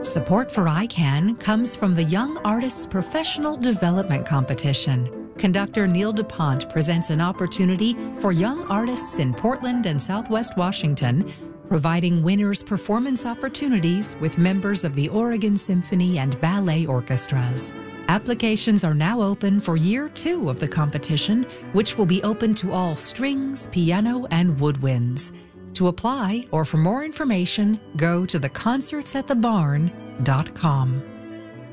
Support for ICANN comes from the Young Artists Professional Development Competition. Conductor Neil DuPont presents an opportunity for young artists in Portland and Southwest Washington, providing winners performance opportunities with members of the Oregon Symphony and Ballet Orchestras. Applications are now open for year 2 of the competition, which will be open to all strings, piano, and woodwinds. To apply or for more information, go to theconcertsatthebarn.com.